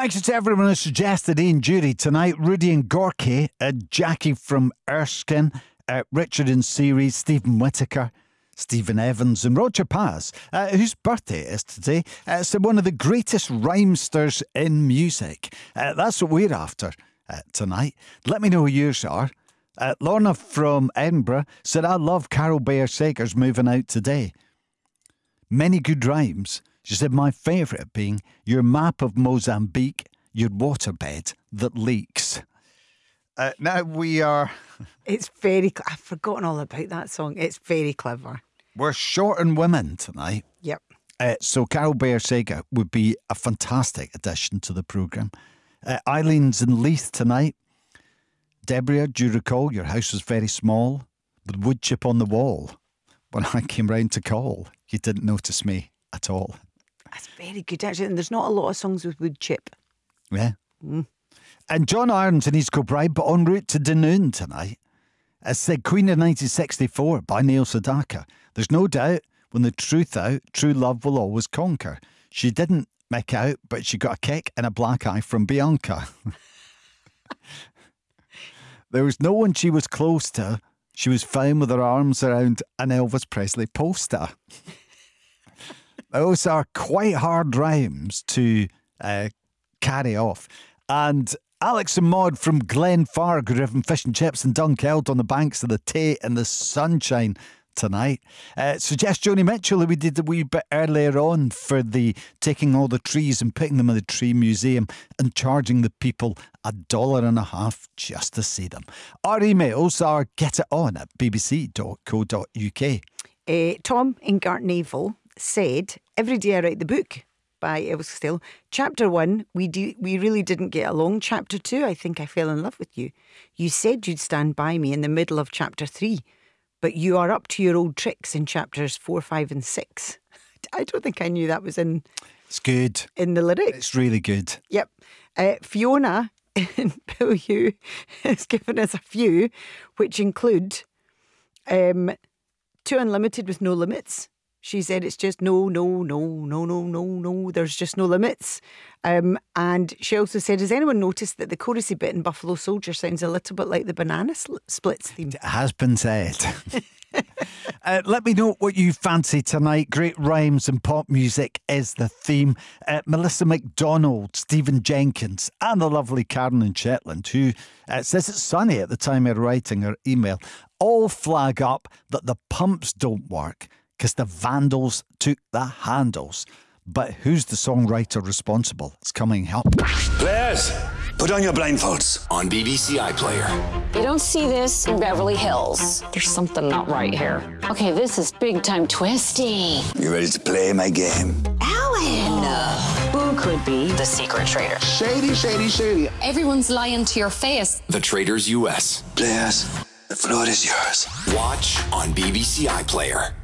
Thank you to everyone who suggested Ian Jury tonight. Rudy and Gorky, Jackie from Erskine, Richard and Siri, Stephen Whittaker, Stephen Evans and Roger Paz, whose birthday it is today. So one of the greatest rhymesters in music. That's what we're after tonight. Let me know who yours are. Lorna from Edinburgh said, I love Carol Bayer Sager's Moving Out Today. Many good rhymes. She said, my favourite being your map of Mozambique, your waterbed that leaks. Now we are... It's very... I've forgotten all about that song. It's very clever. We're short on women tonight. Yep. So Carol Bayer Sager would be a fantastic addition to the programme. Eileen's in Leith tonight. Deborah, do you recall your house was very small with wood chip on the wall? When I came round to call, you didn't notice me at all. That's very good, actually. And there's not a lot of songs with wood chip. Yeah. Mm. And John Irons in East Kilbride, but en route to Dunoon tonight. As said, Queen of 1964 by Neil Sedaka. There's no doubt, when the truth out, true love will always conquer. She didn't make out, but she got a kick and a black eye from Bianca. There was no one she was close to. She was found with her arms around an Elvis Presley poster. Those are quite hard rhymes to carry off. And Alex and Maud from Glenfarg, who are having fish and chips and Dunkeld on the banks of the Tay in the sunshine tonight. Suggest Joni Mitchell, who we did a wee bit earlier on, for the taking all the trees and putting them in the tree museum and charging the people $1.50 just to see them. Our emails are getit.on@bbc.co.uk. Tom in Gartnavel said, every day I write the book by Elvis Costello. Chapter 1, we really didn't get along. Chapter 2, I think I fell in love with you. You said you'd stand by me in the middle of chapter 3, but you are up to your old tricks in chapters 4, 5 and 6. I don't think I knew that was in... It's good. In the lyrics. It's really good. Yep. Fiona in Pillhew has given us a few, which include 2 Unlimited with No Limits. She said it's just no, there's just no limits. And she also said, has anyone noticed that the chorusy bit in Buffalo Soldier sounds a little bit like the Banana Splits theme? It has been said. Let me know what you fancy tonight. Great rhymes and pop music is the theme. Melissa McDonald, Stephen Jenkins and the lovely Karen in Shetland, who says it's sunny at the time of writing her email, all flag up that the pumps don't work because the vandals took the handles. But who's the songwriter responsible? It's coming up. Players, put on your blindfolds on BBC iPlayer. You don't see this in Beverly Hills. There's something not right here. Okay, this is big time twisty. You ready to play my game? Alan! Who could be the secret traitor? Shady, shady, shady. Everyone's lying to your face. The Traitors US. Players, the floor is yours. Watch on BBC iPlayer.